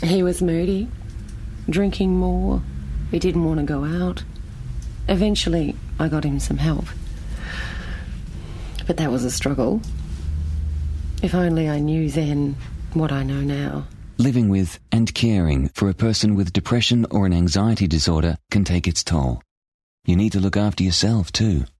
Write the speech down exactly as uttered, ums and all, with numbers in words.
He was moody, drinking more. He didn't want to go out. Eventually, I got him some help. But that was a struggle. If only I knew then what I know now. Living with and caring for a person with depression or an anxiety disorder can take its toll. You need to look after yourself too.